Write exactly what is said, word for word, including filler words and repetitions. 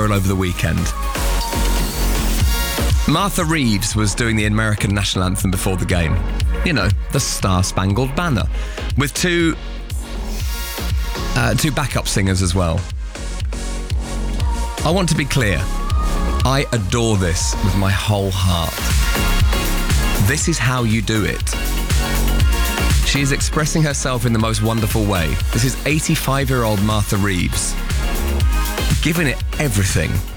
viral over the weekend. Martha Reeves was doing the American national anthem before the game. You know, the Star-Spangled Banner. With two, uh, two backup singers as well. I want to be clear. I adore this with my whole heart. This is how you do it. She is expressing herself in the most wonderful way. This is eighty-five-year-old Martha Reeves, giving it everything.